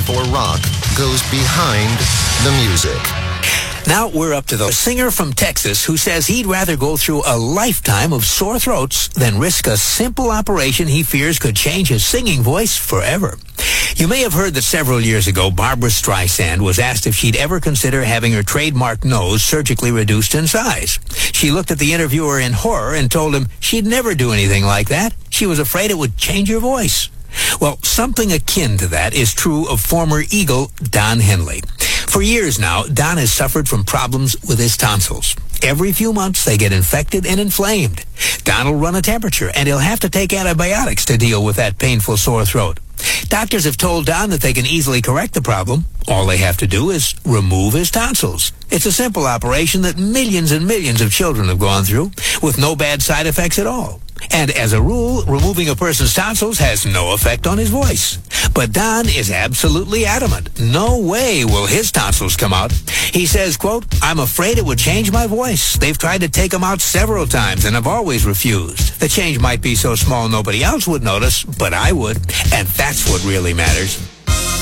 before rock goes behind the music. Now we're up to the singer from Texas who says he'd rather go through a lifetime of sore throats than risk a simple operation he fears could change his singing voice forever. You may have heard that several years ago, Barbra Streisand was asked if she'd ever consider having her trademark nose surgically reduced in size. She looked at the interviewer in horror and told him she'd never do anything like that. She was afraid it would change her voice. Well, something akin to that is true of former Eagle Don Henley. For years now, Don has suffered from problems with his tonsils. Every few months, they get infected and inflamed. Don will run a temperature, and he'll have to take antibiotics to deal with that painful sore throat. Doctors have told Don that they can easily correct the problem. All they have to do is remove his tonsils. It's a simple operation that millions and millions of children have gone through, with no bad side effects at all. And as a rule, removing a person's tonsils has no effect on his voice. But Don is absolutely adamant. No way will his tonsils come out. He says, quote, "I'm afraid it would change my voice. They've tried to take them out several times, and I've always refused. The change might be so small nobody else would notice, but I would. And that's what really matters."